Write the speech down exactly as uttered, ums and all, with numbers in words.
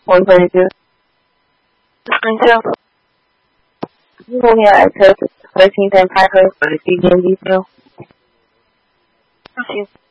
one twenty-two. twenty-two. You only have access to thirteen ten packers for the C G M detail. Thank you.